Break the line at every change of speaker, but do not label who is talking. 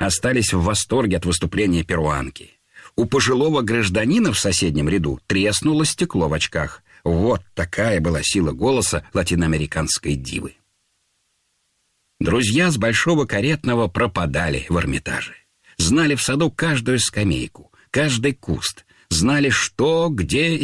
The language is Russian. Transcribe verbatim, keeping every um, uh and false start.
остались в восторге от выступления перуанки. У пожилого гражданина в соседнем ряду треснуло стекло в очках. Вот такая была сила голоса латиноамериканской дивы. Друзья с Большого Каретного пропадали в Эрмитаже. Знали в саду каждую скамейку, каждый куст. Знали, что, где